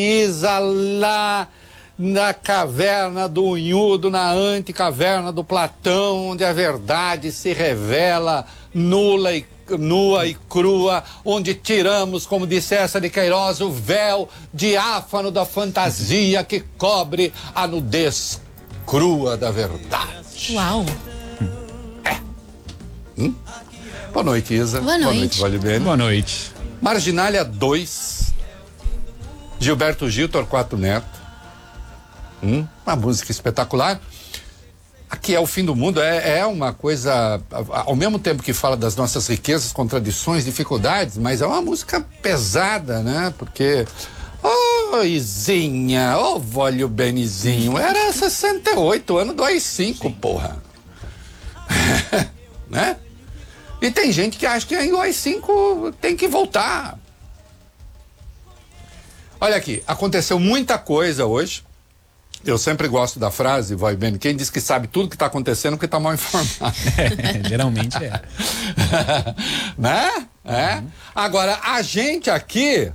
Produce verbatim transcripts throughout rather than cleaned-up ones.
Isa lá na caverna do Unhudo, na anticaverna do Platão, onde a verdade se revela nula e nua e crua, onde tiramos, como disse essa de Queiroz, o véu diáfano da fantasia que cobre a nudez crua da verdade. Uau! É. Hum? Boa noite, Isa. Boa noite. Boa noite, Vale Bene. Boa noite. Marginália dois, Gilberto Gil, Torquato Neto. Hum? Uma música espetacular. Aqui é o fim do mundo, é, é uma coisa, ao mesmo tempo que fala das nossas riquezas, contradições, dificuldades, mas é uma música pesada, né? Porque, ô oh, Izinha, ô oh, Vólio Benizinho, era sessenta e oito, ano do A I cinco, porra. Né? E tem gente que acha que ainda o A I cinco tem que voltar. Olha aqui, aconteceu muita coisa hoje. Eu sempre gosto da frase, vai bem, quem diz que sabe tudo que está acontecendo porque está mal informado. É, geralmente é. Né? É. Uhum. Agora, a gente aqui,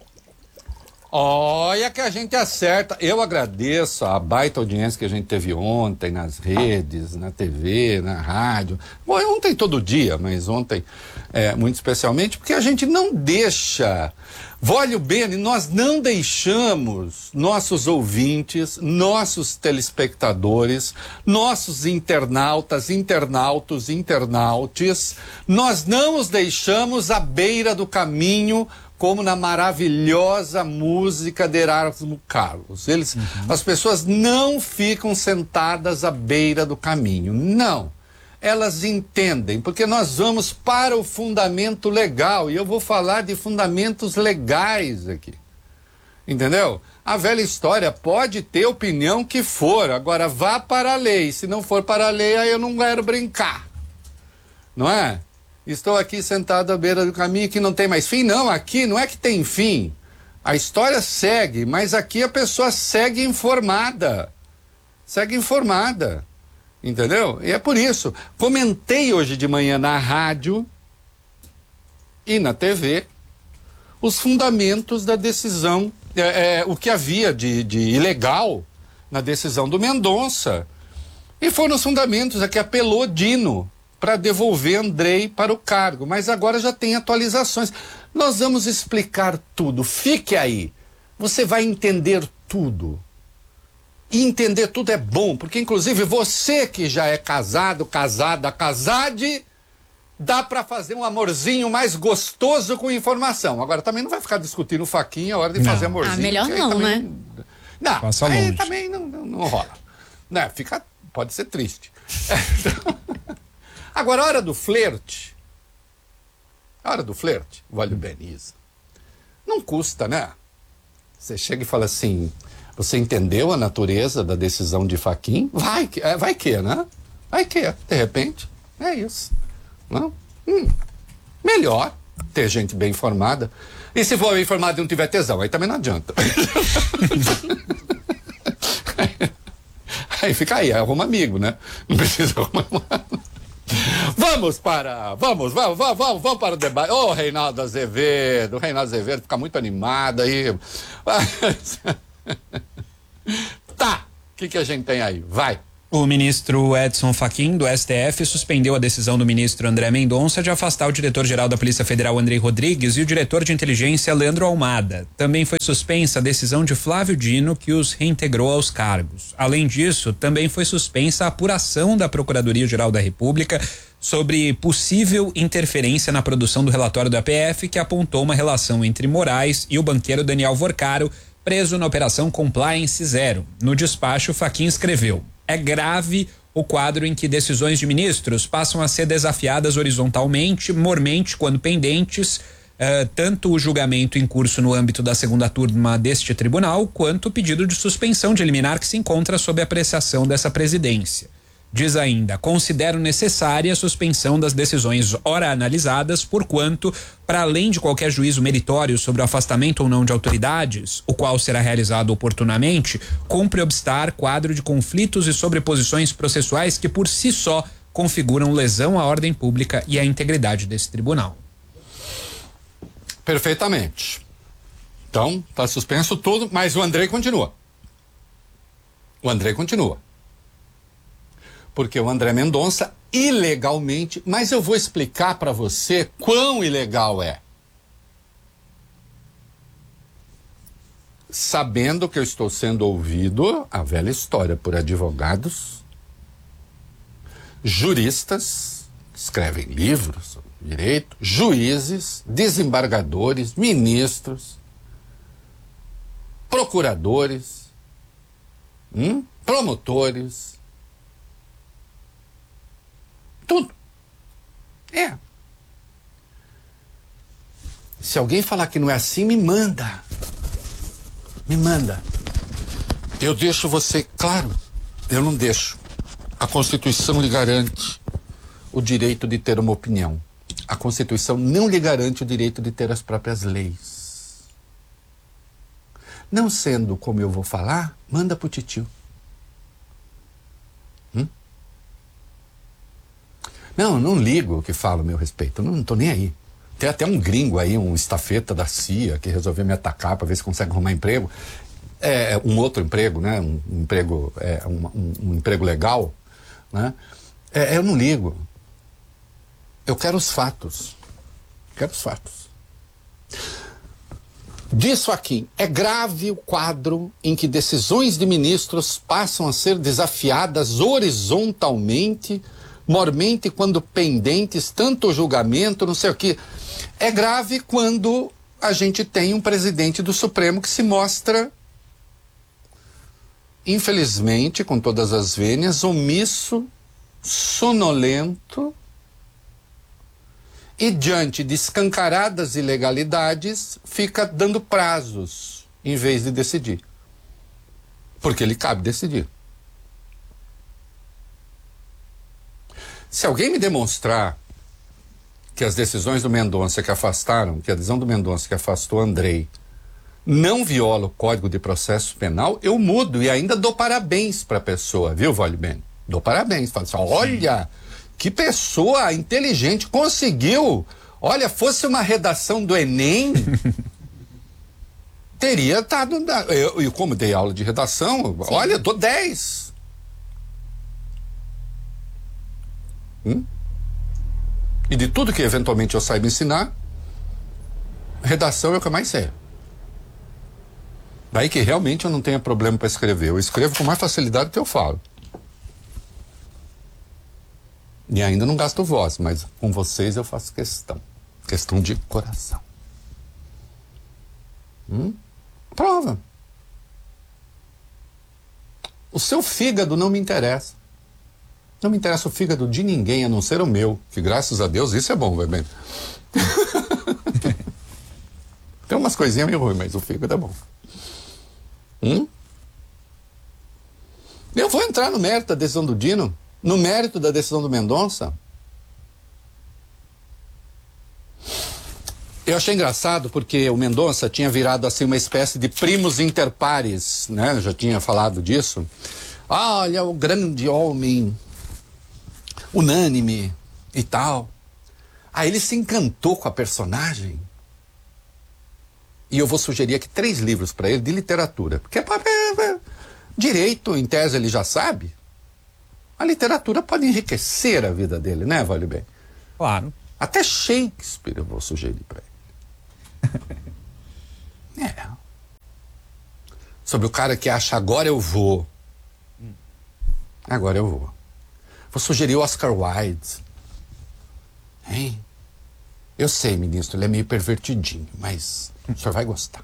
olha que a gente acerta. Eu agradeço a baita audiência que a gente teve ontem nas redes, na T V, na rádio. Bom, ontem todo dia, mas ontem é, muito especialmente, porque a gente não deixa... Vólio Bene, nós não deixamos nossos ouvintes, nossos telespectadores, nossos internautas, internautos, internautes, nós não os deixamos à beira do caminho, como na maravilhosa música de Erasmo Carlos. Eles, uhum. As pessoas não ficam sentadas à beira do caminho, não. Elas entendem, porque nós vamos para o fundamento legal, e eu vou falar de fundamentos legais aqui, entendeu? A velha história pode ter opinião que for, agora vá para a lei, se não for para a lei, aí eu não quero brincar, não é? Estou aqui sentado à beira do caminho que não tem mais fim, não, aqui não é que tem fim, a história segue, mas aqui a pessoa segue informada, segue informada. Entendeu? E é por isso. Comentei hoje de manhã na rádio e na T V os fundamentos da decisão, é, é, o que havia de, de ilegal na decisão do Mendonça. E foram os fundamentos a que apelou Dino para devolver Andrei para o cargo. Mas agora já tem atualizações. Nós vamos explicar tudo. Fique aí. Você vai entender tudo. E entender tudo é bom, porque inclusive você que já é casado, casada, casade, dá para fazer um amorzinho mais gostoso com informação. Agora também não vai ficar discutindo faquinha a hora de não. fazer amorzinho. Ah, melhor não, também, né? Não, Passa aí longe. também não, não, não rola. Né? Fica, pode ser triste. Agora, a hora do flerte, a hora do flerte, vale bem isso. Não custa, né? Você chega e fala assim... Você entendeu a natureza da decisão de Fachin? Vai que, vai que, né? Vai que, de repente. É isso. Não? Hum, melhor ter gente bem informada. E se for bem informado e não tiver tesão, aí também não adianta. Aí fica aí, arruma amigo, né? Não precisa arrumar. Vamos para, vamos, vamos, vamos, vamos, vamos para o debate. Ô, oh, Reinaldo Azevedo, o Reinaldo Azevedo fica muito animado aí. Tá, o que, que a gente tem aí? Vai. O ministro Edson Fachin, do S T F, suspendeu a decisão do ministro André Mendonça de afastar o diretor-geral da Polícia Federal, Andrei Rodrigues, e o diretor de inteligência, Leandro Almada. Também foi suspensa a decisão de Flávio Dino, que os reintegrou aos cargos. Além disso, também foi suspensa a apuração da Procuradoria-Geral da República sobre possível interferência na produção do relatório da P F, que apontou uma relação entre Moraes e o banqueiro Daniel Vorcaro, preso na Operação Compliance Zero. No despacho, Fachin escreveu: é grave o quadro em que decisões de ministros passam a ser desafiadas horizontalmente, mormente, quando pendentes, uh, tanto o julgamento em curso no âmbito da segunda turma deste tribunal, quanto o pedido de suspensão de liminar que se encontra sob apreciação dessa presidência. Diz ainda: considero necessária a suspensão das decisões ora analisadas, porquanto, para além de qualquer juízo meritório sobre o afastamento ou não de autoridades, o qual será realizado oportunamente, cumpre obstar quadro de conflitos e sobreposições processuais que por si só configuram lesão à ordem pública e à integridade desse tribunal. Perfeitamente. Então, está suspenso tudo, mas o Andrei continua. O Andrei continua. Porque o André Mendonça, ilegalmente, mas eu vou explicar para você quão ilegal é. Sabendo que eu estou sendo ouvido, a velha história, por advogados, juristas, que escrevem livros sobre direito, juízes, desembargadores, ministros, procuradores, hum, promotores, tudo. É. Se alguém falar que não é assim, me manda. Me manda. Eu deixo você, claro, eu não deixo. A Constituição lhe garante o direito de ter uma opinião. A Constituição não lhe garante o direito de ter as próprias leis. Não sendo como eu vou falar, manda pro titio. Hum? Não, não ligo o que fala a meu respeito. Não, não tô nem aí. Tem até um gringo aí, um estafeta da C I A, que resolveu me atacar para ver se consegue arrumar emprego. É, um outro emprego, né? Um, um emprego, é, um, um, um emprego legal, né? É, eu não ligo. Eu quero os fatos. Quero os fatos. Disso aqui, é grave o quadro em que decisões de ministros passam a ser desafiadas horizontalmente, mormente quando pendentes, tanto o julgamento, não sei o que. É grave quando a gente tem um presidente do Supremo que se mostra, infelizmente, com todas as vênias, omisso, sonolento e, diante de escancaradas ilegalidades, fica dando prazos em vez de decidir. Porque lhe cabe decidir. Se alguém me demonstrar que as decisões do Mendonça que afastaram, que a decisão do Mendonça que afastou Andrei não viola o Código de Processo Penal, eu mudo e ainda dou parabéns para a pessoa, viu, Vale-Bem? Dou parabéns. Falo assim, olha, que pessoa inteligente, conseguiu. Olha, fosse uma redação do Enem, teria estado... Eu, eu, como dei aula de redação, sim, olha, eu dou dez. Hum? E de tudo que eventualmente eu saiba ensinar, redação é o que eu mais sei. Daí que realmente eu não tenho problema para escrever. Eu escrevo com mais facilidade do que eu falo. E ainda não gasto voz, mas com vocês eu faço questão. Questão de coração. Hum? Prova. O seu fígado não me interessa. Não me interessa o fígado de ninguém, a não ser o meu. Que graças a Deus isso é bom, vai bem. Tem umas coisinhas meio ruins, mas o fígado é bom. Hum? Eu vou entrar no mérito da decisão do Dino, no mérito da decisão do Mendonça. Eu achei engraçado porque o Mendonça tinha virado assim uma espécie de primos inter pares, né? Eu já tinha falado disso. Olha, o grande homem, unânime e tal. Aí ele se encantou com a personagem. E eu vou sugerir aqui três livros para ele de literatura. Porque é, é, é, direito, em tese, ele já sabe. A literatura pode enriquecer a vida dele, né, Vale Bem? Claro. Até Shakespeare eu vou sugerir para ele. É. Sobre o cara que acha, agora eu vou. Agora eu vou. Vou sugerir o Oscar Wilde. Hein? Eu sei, ministro, ele é meio pervertidinho, mas o senhor vai gostar.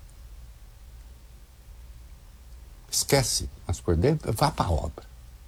Esquece as por dentro, vá para a obra.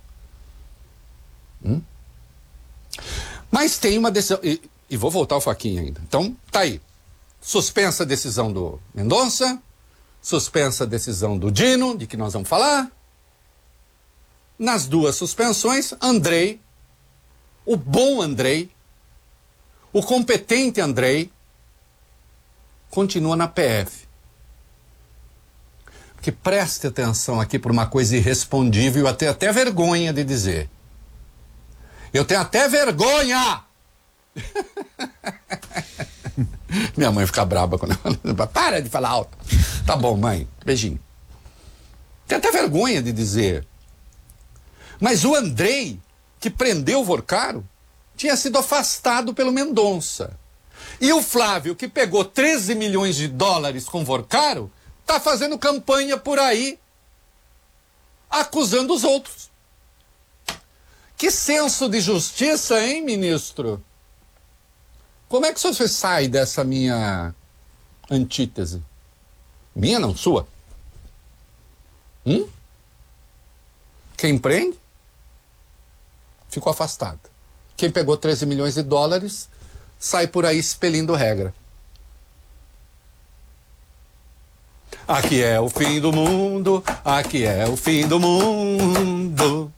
Hum? Mas tem uma decisão, e, e vou voltar ao Fachin ainda. Então, tá aí. Suspensa a decisão do Mendonça, suspensa a decisão do Dino, de que nós vamos falar. Nas duas suspensões, Andrei, o bom Andrei, o competente Andrei, continua na P F. Porque preste atenção aqui por uma coisa irrespondível, eu tenho até vergonha de dizer. Eu tenho até vergonha Minha mãe fica braba quando eu falo, para de falar alto. Tá bom, mãe, beijinho. Tem até vergonha de dizer. Mas o Andrei, que prendeu o Vorcaro, tinha sido afastado pelo Mendonça. E o Flávio, que pegou treze milhões de dólares com o Vorcaro, tá fazendo campanha por aí, acusando os outros. Que senso de justiça, hein, ministro? Como é que você sai dessa minha antítese? Minha não, sua. Hum? Quem prende, ficou afastado. Quem pegou treze milhões de dólares, sai por aí expelindo regra. Aqui é o fim do mundo, aqui é o fim do mundo.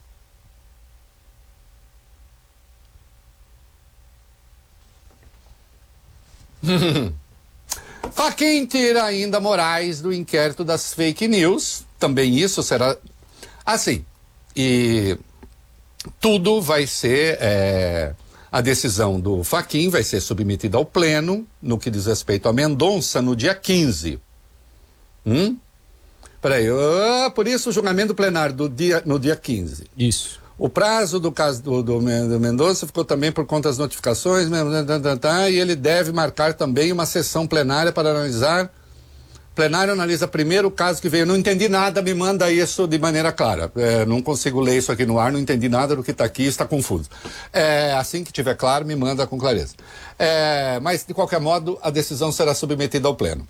Fachin tira ainda Moraes do inquérito das fake news. Também isso será assim. E tudo vai ser... É, a decisão do Fachin vai ser submetida ao pleno no que diz respeito a Mendonça no dia quinze. Hum? Peraí, oh, por isso o julgamento plenário do dia, no dia quinze. Isso. O prazo do caso do, do, do Mendonça ficou também por conta das notificações, e ele deve marcar também uma sessão plenária para analisar. Plenário analisa primeiro o caso que veio. Não entendi nada, me manda isso de maneira clara. É, não consigo ler isso aqui no ar, não entendi nada do que está aqui, está confuso. É, assim que tiver claro, me manda com clareza. É, mas, de qualquer modo, a decisão será submetida ao pleno.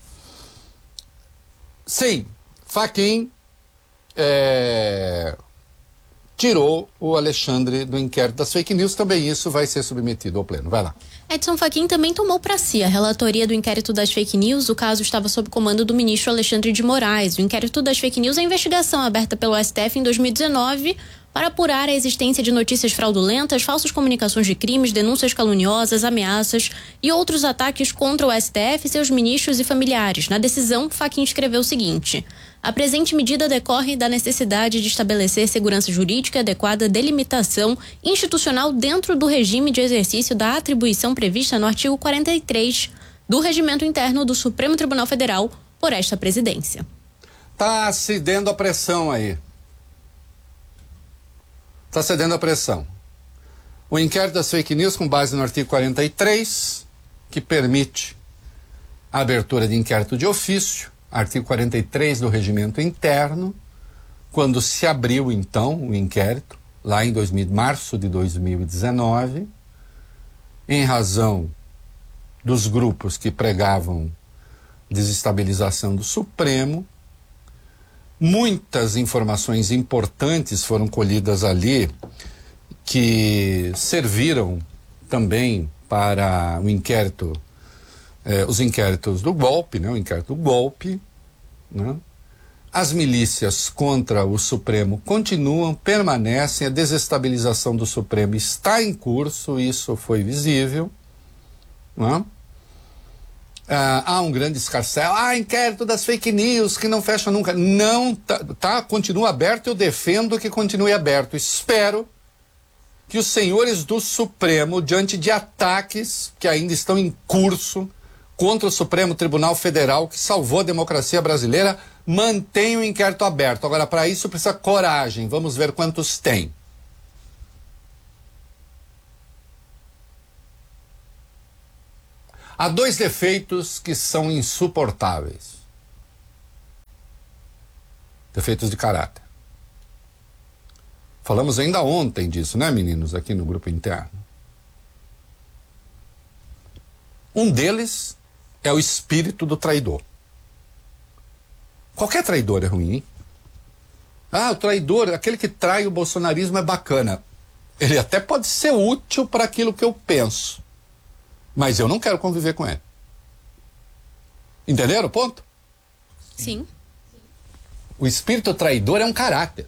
Sim, Fachin é, tirou o Alexandre do inquérito das fake news, também isso vai ser submetido ao pleno. Vai lá. Edson Fachin também tomou para si a relatoria do inquérito das fake news. O caso estava sob comando do ministro Alexandre de Moraes. O inquérito das fake news é a investigação aberta pelo S T F em dois mil e dezenove para apurar a existência de notícias fraudulentas, falsas comunicações de crimes, denúncias caluniosas, ameaças e outros ataques contra o S T F, seus ministros e familiares. Na decisão, Fachin escreveu o seguinte: a presente medida decorre da necessidade de estabelecer segurança jurídica e adequada delimitação institucional dentro do regime de exercício da atribuição prevista no artigo quarenta e três do Regimento Interno do Supremo Tribunal Federal por esta presidência. Tá cedendo a pressão aí. Tá cedendo a pressão. O inquérito das fake news, com base no artigo quarenta e três, que permite a abertura de inquérito de ofício, artigo quarenta e três do Regimento Interno, quando se abriu, então, o inquérito, lá em dois mil, março de dois mil e dezenove, em razão dos grupos que pregavam desestabilização do Supremo, muitas informações importantes foram colhidas ali que serviram também para o inquérito, eh, os inquéritos do golpe, né? O inquérito do golpe, né? As milícias contra o Supremo continuam, permanecem, a desestabilização do Supremo está em curso, isso foi visível, né? Ah, há um grande escarcéu, ah, inquérito das fake news que não fecha nunca. Não, tá, tá, continua aberto, eu defendo que continue aberto. Espero que os senhores do Supremo, diante de ataques que ainda estão em curso contra o Supremo Tribunal Federal, que salvou a democracia brasileira, mantenham o inquérito aberto. Agora, para isso precisa coragem, vamos ver quantos tem. Há dois defeitos que são insuportáveis. Defeitos de caráter. Falamos ainda ontem disso, né, meninos, aqui no grupo interno. Um deles é o espírito do traidor. Qualquer traidor é ruim, hein? Ah, o traidor, aquele que trai o bolsonarismo é bacana. Ele até pode ser útil para aquilo que eu penso. Mas eu não quero conviver com ele. Entenderam o ponto? Sim. O espírito traidor é um caráter.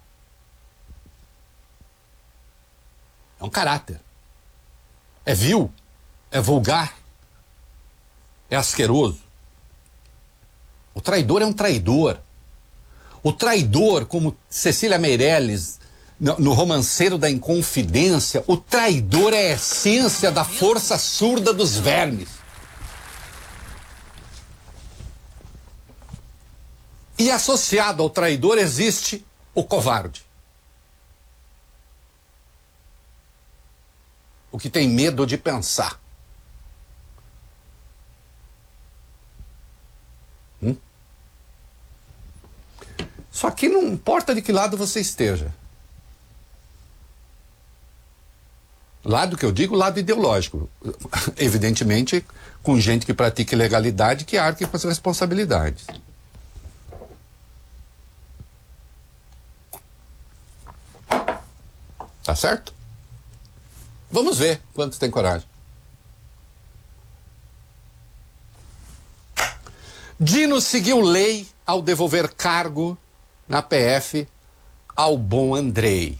É um caráter. É vil, é vulgar, é asqueroso. O traidor é um traidor. O traidor, como Cecília Meirelles, no, no Romanceiro da Inconfidência, o traidor é a essência da força surda dos vermes. E associado ao traidor existe o covarde. O que tem medo de pensar. Hum? Só que não importa de que lado você esteja. Lado que eu digo, lado ideológico. Evidentemente, com gente que pratica ilegalidade, que arque com as responsabilidades. Tá certo? Vamos ver quantos tem coragem. Dino seguiu lei ao devolver cargo na P F ao bom Andrei.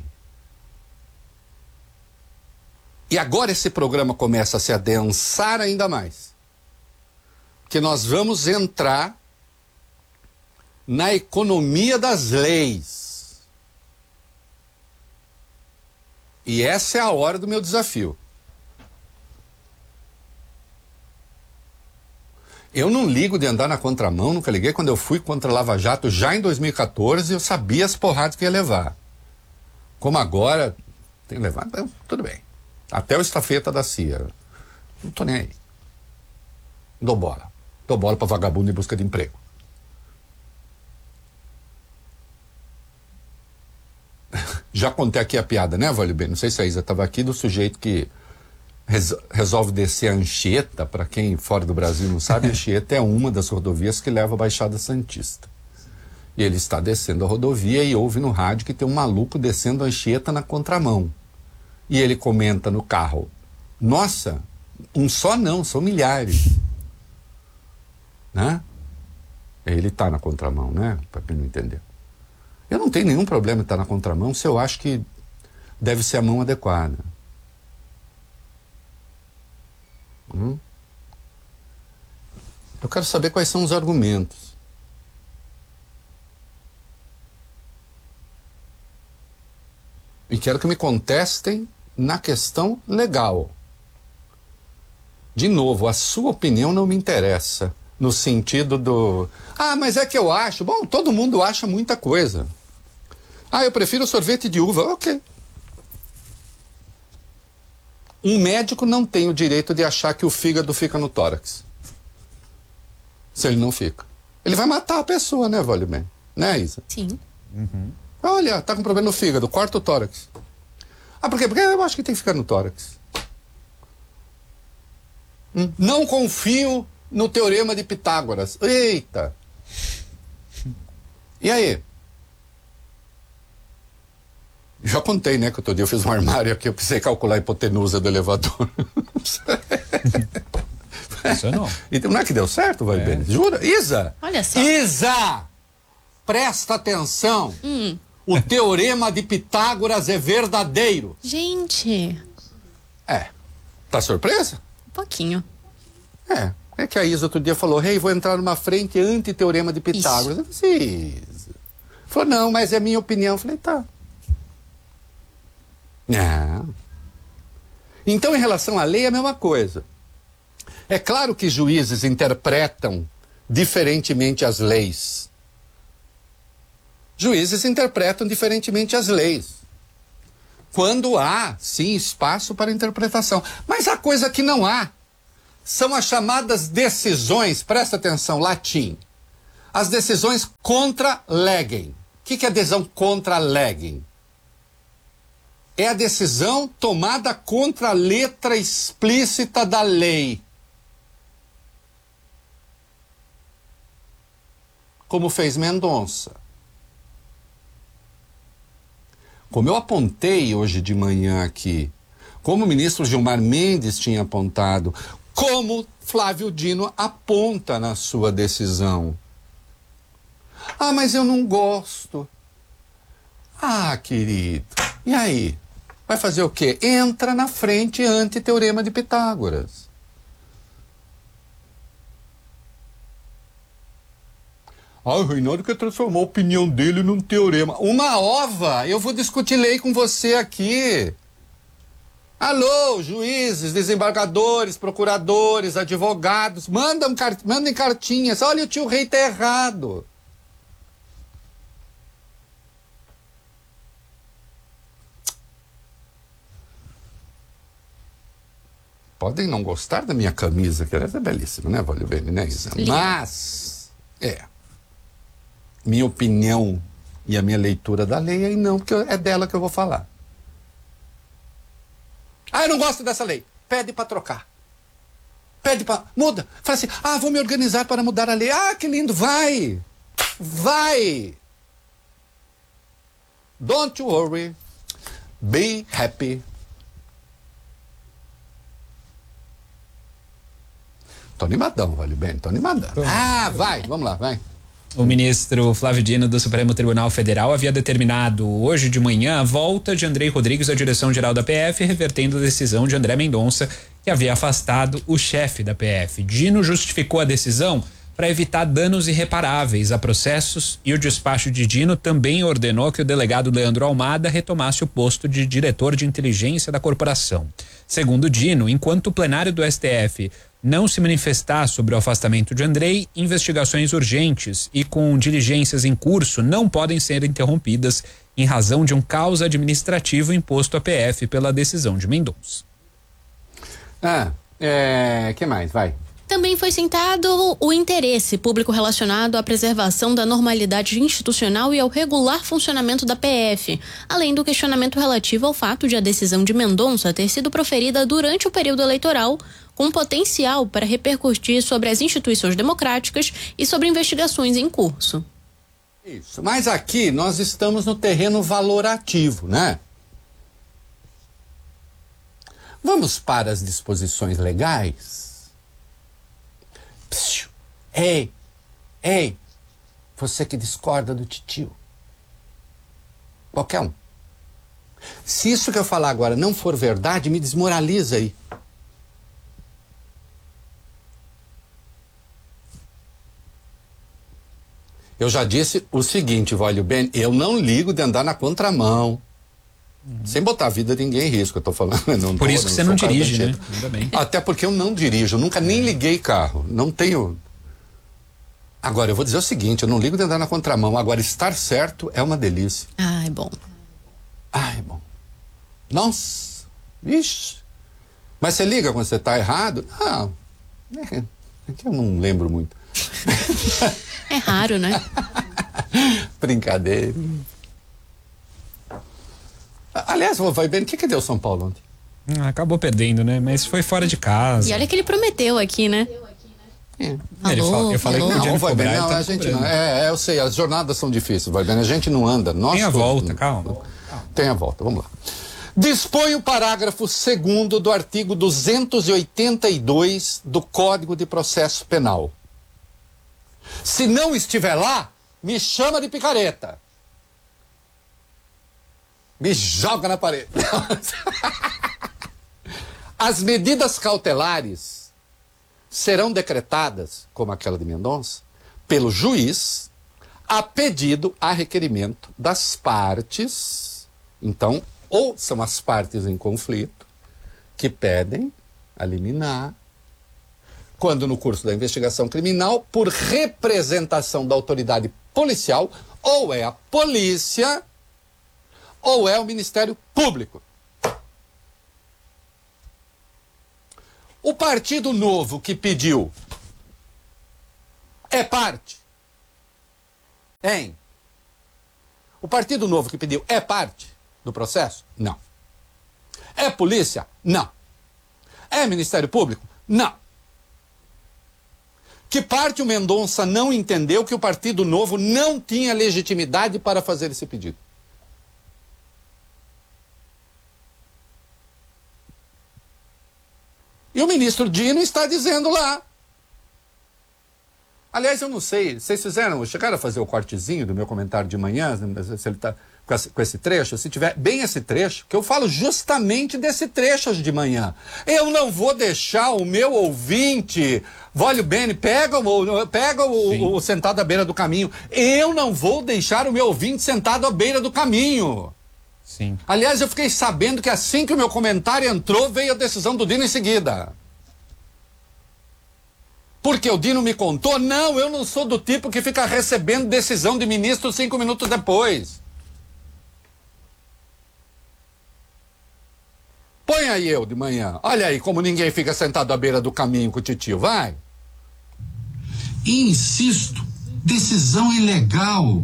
E agora esse programa começa a se adensar ainda mais. Que nós vamos entrar na economia das leis. E essa é a hora do meu desafio. Eu não ligo de andar na contramão, nunca liguei. Quando eu fui contra a Lava Jato, já em dois mil e quatorze, eu sabia as porradas que ia levar. Como agora, tem que levar, então, tudo bem. Até o estafeta da C I A. Não tô nem aí. Dou bola. Dou bola pra vagabundo em busca de emprego. Já contei aqui a piada, né, Vale Bem? Não sei se a Isa estava aqui, do sujeito que res resolve descer a Anchieta. Para quem fora do Brasil não sabe, a Anchieta é uma das rodovias que leva a Baixada Santista. E ele está descendo a rodovia e ouve no rádio que tem um maluco descendo a Anchieta na contramão. E ele comenta no carro: nossa, um só não, são milhares. Né? Ele está na contramão, né? Para quem não entendeu. Eu não tenho nenhum problema em estar na contramão se eu acho que deve ser a mão adequada. Hum? Eu quero saber quais são os argumentos. E quero que me contestem na questão legal. De novo, a sua opinião não me interessa. No sentido do... Ah, mas é que eu acho... Bom, todo mundo acha muita coisa. Ah, eu prefiro sorvete de uva. Ok. Um médico não tem o direito de achar que o fígado fica no tórax. Se ele não fica. Ele vai matar a pessoa, né, Vale Bem? Né, Isa? Sim. Uhum. Olha, tá com problema no fígado, corta o tórax. Ah, por quê? Porque eu acho que tem que ficar no tórax. Hum? Não confio no teorema de Pitágoras. Eita! E aí? Já contei, né, que outro dia eu fiz um armário aqui, eu precisei calcular a hipotenusa do elevador. Isso não. Então, não é que deu certo, vai bem? Jura? Isa! Olha só. Isa! Presta atenção! Hum. O teorema de Pitágoras é verdadeiro. Gente. É. Tá surpresa? Um pouquinho. É. É que a Isa outro dia falou: Rei, hey, vou entrar numa frente anti-teorema de Pitágoras. Isso. Eu disse: Isa. Falou: não, mas é minha opinião. Eu falei: tá. Não. Então, em relação à lei, é a mesma coisa. É claro que juízes interpretam diferentemente as leis. Juízes interpretam diferentemente as leis. Quando há, sim, espaço para interpretação. Mas há coisa que não há. São as chamadas decisões, presta atenção, latim. As decisões contra legem. O que, que é decisão contra legem? É a decisão tomada contra a letra explícita da lei. Como fez Mendonça. Como eu apontei hoje de manhã aqui, como o ministro Gilmar Mendes tinha apontado, como Flávio Dino aponta na sua decisão. Ah, mas eu não gosto. Ah, querido, e aí? Vai fazer o quê? Entra na frente anti-teorema de Pitágoras. Ah, o Reinaldo quer transformar a opinião dele num teorema. Uma ova! Eu vou discutir lei com você aqui. Alô, juízes, desembargadores, procuradores, advogados, mandam, mandem cartinhas. Olha, o tio Rei tá errado. podem não gostar da minha camisa, que ela é belíssima, né, Valeu Bene, né, Isa? Mas, é, minha opinião e a minha leitura da lei aí não, porque é dela que eu vou falar. Ah, eu não gosto dessa lei. Pede para trocar. Pede para... Muda. Fala assim, ah, vou me organizar para mudar a lei. Ah, que lindo, vai. Vai. Don't worry. Be happy. Tô animadão, Valeu Bene, tô animadão. Ah, vai, vamos lá, vai. O ministro Flávio Dino do Supremo Tribunal Federal havia determinado hoje de manhã a volta de Andrei Rodrigues à direção-geral da P F, revertendo a decisão de André Mendonça, que havia afastado o chefe da P F. Dino justificou a decisão para evitar danos irreparáveis a processos e o despacho de Dino também ordenou que o delegado Leandro Almada retomasse o posto de diretor de inteligência da corporação. Segundo Dino, enquanto o plenário do S T F não se manifestar sobre o afastamento de Andrei, investigações urgentes e com diligências em curso não podem ser interrompidas em razão de um caos administrativo imposto à P F pela decisão de Mendonça. Ah, é, que mais? Vai. Também foi citado o interesse público relacionado à preservação da normalidade institucional e ao regular funcionamento da P F, além do questionamento relativo ao fato de a decisão de Mendonça ter sido proferida durante o período eleitoral, com potencial para repercutir sobre as instituições democráticas e sobre investigações em curso. Isso, mas aqui nós estamos no terreno valorativo, né? Vamos para as disposições legais? Psiu. Ei, ei, você que discorda do titio. Qualquer um. Se isso que eu falar agora não for verdade, me desmoraliza aí. Eu já disse o seguinte, Valeu Bene, eu não ligo de andar na contramão. Uhum. Sem botar a vida de ninguém em risco, eu tô falando. Não Por tô, isso que não você não sou dirige, né? Ainda bem. Até porque eu não dirijo, nunca nem liguei carro. Não tenho... Agora, eu vou dizer o seguinte, eu não ligo de andar na contramão. Agora, estar certo é uma delícia. Ai, bom. Ai, bom. Nossa, ixi. Mas você liga quando você tá errado? Não, é, é que eu não lembro muito. É raro, né? Brincadeira. Aliás, vai bem, o que que deu São Paulo ontem? Ah, acabou perdendo, né? Mas foi fora de casa. E olha que ele prometeu aqui, né? É. Ele fala, eu falei não, que podia não, vai cobrar, bem, não, tá a gente cobrando. não. É, é, eu sei, as jornadas são difíceis, vai bem, a gente não anda. Nós Tem a todos, volta, não, calma. Tem a volta, vamos lá. Dispõe o parágrafo segundo do artigo duzentos e oitenta e dois do Código de Processo Penal. Se não estiver lá, me chama de picareta. Me joga na parede. As medidas cautelares serão decretadas, como aquela de Mendonça, pelo juiz, a pedido, a requerimento das partes. Então, ou são as partes em conflito que pedem a liminar, quando no curso da investigação criminal, por representação da autoridade policial, ou é a polícia, ou é o Ministério Público. O Partido Novo que pediu é parte? Hein? O Partido Novo que pediu é parte do processo? Não. É polícia? Não. É Ministério Público? Não. Que parte o Mendonça não entendeu que o Partido Novo não tinha legitimidade para fazer esse pedido? E o ministro Dino está dizendo lá. Aliás, eu não sei, vocês fizeram, chegaram a fazer o cortezinho do meu comentário de manhã, se ele está com esse, com esse trecho, se tiver bem esse trecho, que eu falo justamente desse trecho de manhã. Eu não vou deixar o meu ouvinte, Valeu Bene, pega, o, pega o, o sentado à beira do caminho. Eu não vou deixar o meu ouvinte sentado à beira do caminho. Sim. Aliás, eu fiquei sabendo que assim que o meu comentário entrou, veio a decisão do Dino em seguida. Porque o Dino me contou, não, eu não sou do tipo que fica recebendo decisão de ministro cinco minutos depois. Põe aí eu de manhã. Olha aí como ninguém fica sentado à beira do caminho com o titio, vai. E insisto, decisão ilegal.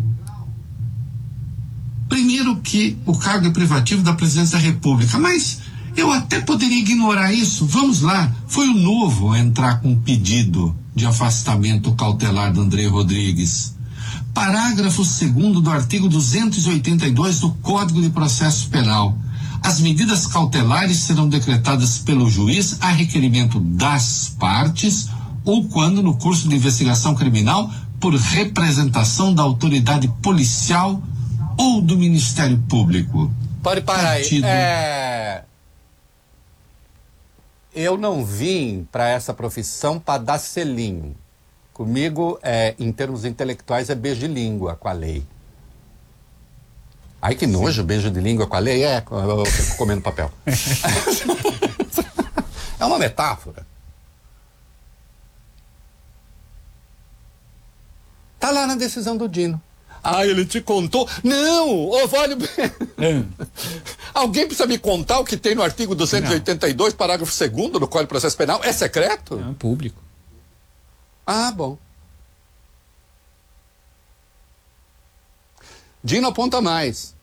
Primeiro que o cargo é privativo da presidência da República, mas eu até poderia ignorar isso. Vamos lá, foi o Novo a entrar com um pedido de afastamento cautelar do André Rodrigues. Parágrafo segundo do artigo duzentos e oitenta e dois do Código de Processo Penal. As medidas cautelares serão decretadas pelo juiz a requerimento das partes ou quando no curso de investigação criminal por representação da autoridade policial ou do Ministério Público. Pode parar aí. Partido. É... Eu não vim para essa profissão para dar selinho. Comigo, é, em termos intelectuais, é beijo de língua com a lei. Ai, que nojo, beijo de língua com a lei. É, eu fico comendo papel. É uma metáfora. Tá lá na decisão do Dino. Ah, ele te contou? Não! Oswaldo... Alguém precisa me contar o que tem no artigo duzentos e oitenta e dois, parágrafo segundo do Código de Processo Penal? É secreto? É público. Ah, bom. Dino aponta mais.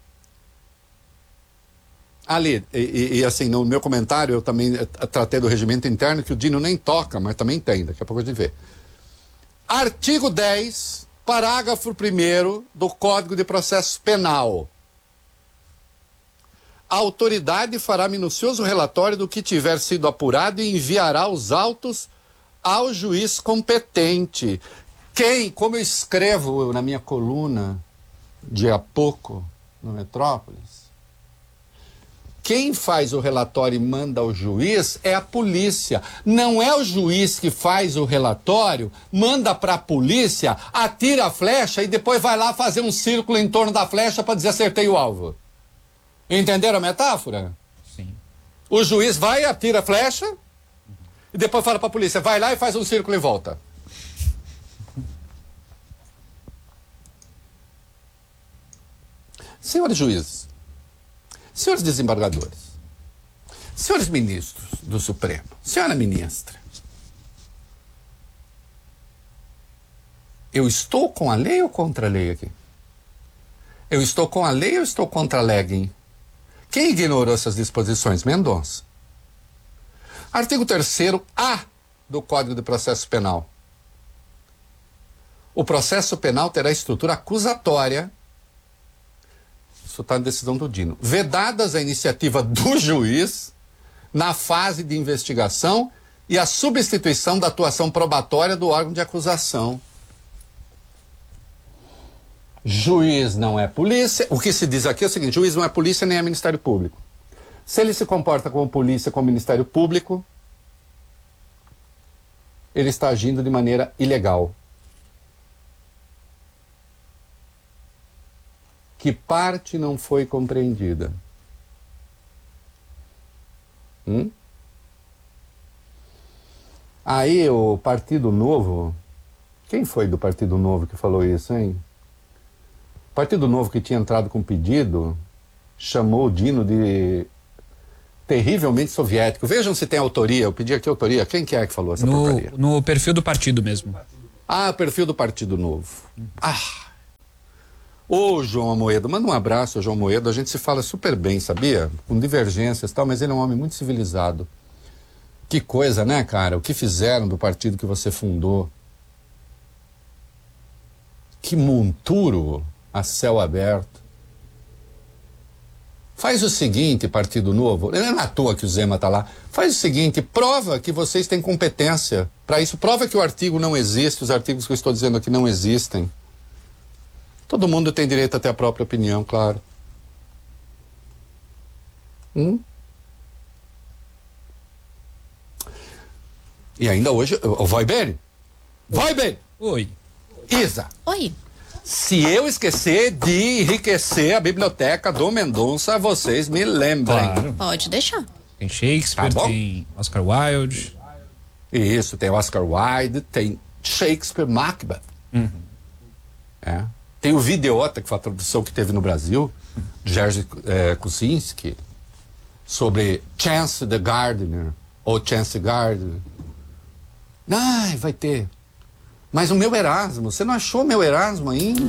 Ali, e, e, e assim, no meu comentário eu também tratei do regimento interno que o Dino nem toca, mas também tem, daqui a pouco a gente vê. Artigo dez, parágrafo primeiro do Código de Processo Penal. A autoridade fará minucioso relatório do que tiver sido apurado e enviará os autos ao juiz competente. Quem, como eu escrevo na minha coluna de há pouco no Metrópolis, quem faz o relatório e manda ao juiz é a polícia. Não é o juiz que faz o relatório, manda para a polícia, atira a flecha e depois vai lá fazer um círculo em torno da flecha para dizer acertei o alvo. Entenderam a metáfora? Sim. O juiz vai, atira a flecha e depois fala para a polícia, vai lá e faz um círculo em volta. Senhores juízes, senhores desembargadores, senhores ministros do Supremo, senhora ministra, eu estou com a lei ou contra a lei aqui? Eu estou com a lei ou estou contra a lei? Quem ignorou essas disposições? Mendonça. Artigo terceiro A do Código de Processo Penal. O processo penal terá estrutura acusatória. Isso está na decisão do Dino. Vedadas a iniciativa do juiz na fase de investigação e a substituição da atuação probatória do órgão de acusação. Juiz não é polícia. O que se diz aqui é o seguinte: juiz não é polícia nem é Ministério Público. Se ele se comporta como polícia, como Ministério Público, ele está agindo de maneira ilegal. Que parte não foi compreendida? Hum? Aí o Partido Novo, quem foi do Partido Novo que falou isso, hein? O Partido Novo que tinha entrado com pedido chamou o Dino de terrivelmente soviético. Vejam se tem autoria, eu pedi aqui autoria. Quem que é que falou essa no, porcaria? No perfil do partido mesmo. Ah, perfil do Partido Novo. Ah! Ô, João Amoedo, manda um abraço ao João Amoedo, a gente se fala super bem, sabia? Com divergências e tal, mas ele é um homem muito civilizado. Que coisa, né, cara? O que fizeram do partido que você fundou? Que monturo a céu aberto. Faz o seguinte, Partido Novo, não é à toa que o Zema tá lá, faz o seguinte, prova que vocês têm competência para isso, prova que o artigo não existe, os artigos que eu estou dizendo aqui não existem. Todo mundo tem direito a ter a própria opinião, claro. Hum? E ainda hoje, vai bem? Vai bem! Oi. Isa. Oi. Se eu esquecer de enriquecer a biblioteca do Mendonça, vocês me lembrem. Claro. Pode deixar. Tem Shakespeare, Tá bom. tem Oscar Wilde. Isso, tem Oscar Wilde, tem Shakespeare, Macbeth. Uhum. É. Tem o Videota, que foi a tradução que teve no Brasil, Jerzy é, Kuczynski. sobre Chance the Gardener, ou Chance Gardner. Ai, vai ter. Mas o meu Erasmo, você não achou meu Erasmo ainda?